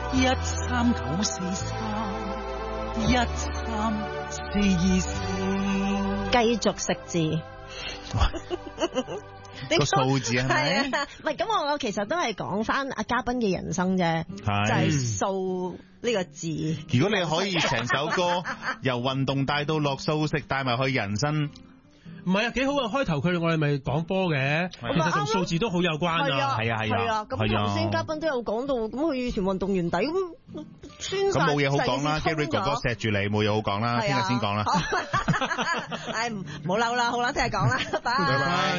13943132424，繼續食字。 個數字係咪？ 唔係咁，我其實都係講翻阿嘉賓嘅人生啫，就係數呢個字。 如果你可以成首歌由運動帶到落素食，帶埋去人生。 唔係啊，幾好啊！開頭我哋咪講波嘅，其實同數字都好有關啊。 係啊。 咁頭先嘉賓都有講到，咁佢以前運動員底咁酸晒， 咁冇嘢好講啦。Gary 哥哥錫住你，冇嘢好講啦，聽日先講啦。 唔好嬲啦，好啦，聽日講啦，拜拜。